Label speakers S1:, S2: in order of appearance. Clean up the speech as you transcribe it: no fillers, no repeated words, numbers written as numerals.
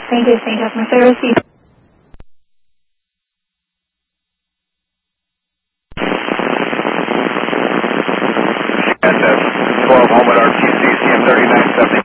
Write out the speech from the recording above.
S1: Thank you, St. Customer Service.
S2: SS 12 home at RTC CM 3970.